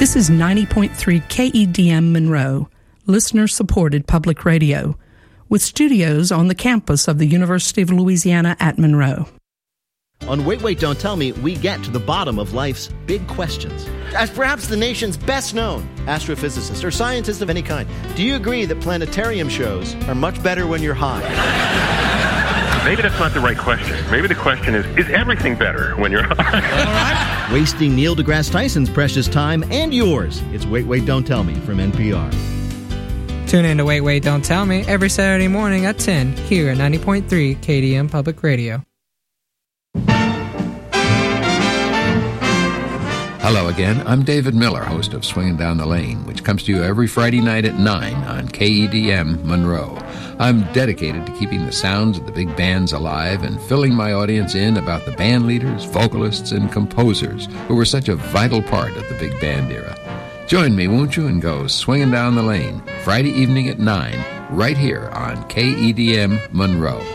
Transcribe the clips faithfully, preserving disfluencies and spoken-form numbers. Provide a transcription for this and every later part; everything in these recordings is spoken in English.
This is ninety point three K E D M Monroe, listener-supported public radio, with studios on the campus of the University of Louisiana at Monroe. On Wait, Wait, Don't Tell Me, we get to the bottom of life's big questions. As perhaps the nation's best-known astrophysicist or scientist of any kind, do you agree that planetarium shows are much better when you're high? Maybe that's not the right question. Maybe the question is, is everything better when you're high? All right. Wasting Neil deGrasse Tyson's precious time and yours. It's Wait, Wait, Don't Tell Me from N P R. Tune in to Wait, Wait, Don't Tell Me every Saturday morning at ten here at ninety point three K D M Public Radio. Hello again. I'm David Miller, host of Swinging Down the Lane, which comes to you every Friday night at nine on K E D M Monroe. I'm dedicated to keeping the sounds of the big bands alive and filling my audience in about the band leaders, vocalists, and composers who were such a vital part of the big band era. Join me, won't you, and go Swinging Down the Lane, Friday evening at nine, right here on K E D M Monroe.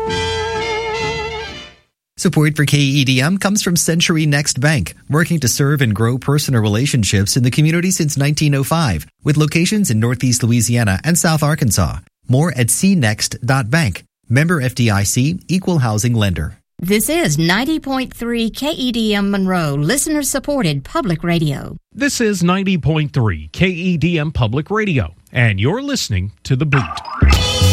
Support for K E D M comes from Century Next Bank, working to serve and grow personal relationships in the community since nineteen oh five, with locations in Northeast Louisiana and South Arkansas. More at c next dot bank. Member F D I C, Equal Housing Lender. This is ninety point three K E D M Monroe, listener-supported public radio. This is ninety point three K E D M Public Radio, and you're listening to The Beat.